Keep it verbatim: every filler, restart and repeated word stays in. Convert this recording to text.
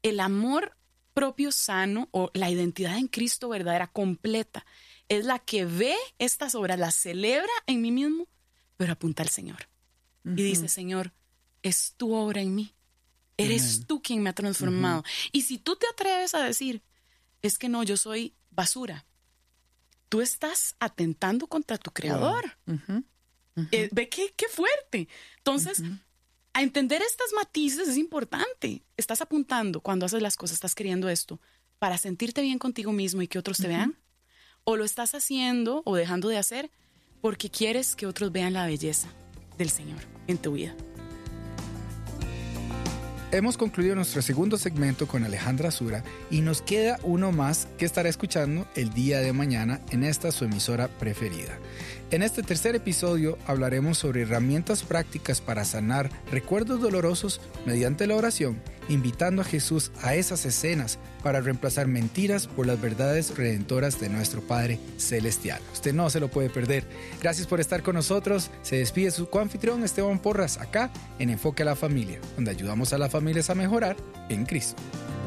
El amor propio sano o la identidad en Cristo verdadera, completa, es la que ve estas obras, las celebra en mí mismo, pero apunta al Señor. Uh-huh. Y dice, Señor, es tu obra en mí. Eres Amen. Tú quien me ha transformado. Uh-huh. Y si tú te atreves a decir, es que no, yo soy basura, tú estás atentando contra tu Creador. Wow. Uh-huh. Uh-huh. Eh, ve qué, qué fuerte. Entonces, uh-huh. a entender estas matices es importante. Estás apuntando cuando haces las cosas, estás queriendo esto para sentirte bien contigo mismo y que otros uh-huh. te vean. O lo estás haciendo o dejando de hacer porque quieres que otros vean la belleza del Señor en tu vida. Hemos concluido nuestro segundo segmento con Alejandra Sura y nos queda uno más que estará escuchando el día de mañana en esta su emisora preferida. En este tercer episodio hablaremos sobre herramientas prácticas para sanar recuerdos dolorosos mediante la oración, invitando a Jesús a esas escenas para reemplazar mentiras por las verdades redentoras de nuestro Padre Celestial. Usted no se lo puede perder. Gracias por estar con nosotros. Se despide su coanfitrión Esteban Porras acá en Enfoque a la Familia, donde ayudamos a las familias a mejorar en Cristo.